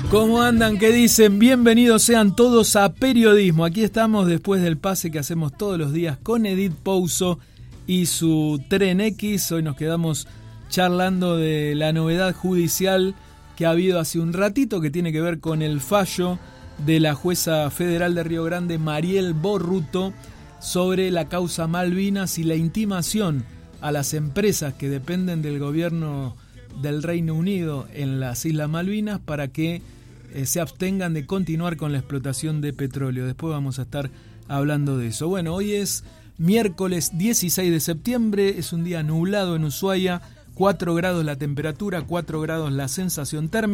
¿Cómo andan? ¿Qué dicen? Bienvenidos sean todos a Periodismo. Aquí estamos después del pase que hacemos todos los días con Edith Pouso y su Tren X. Hoy nos quedamos charlando de la novedad judicial que ha habido hace un ratito, que tiene que ver con el fallo de la jueza federal de Río Grande, Mariel Borruto, sobre la causa Malvinas y la intimación a las empresas que dependen del gobierno del Reino Unido en las Islas Malvinas para que se abstengan de continuar con la explotación de petróleo. Después vamos a estar hablando de eso. Bueno, hoy es miércoles 16 de septiembre, es un día nublado en Ushuaia, 4 grados la temperatura, 4 grados la sensación térmica.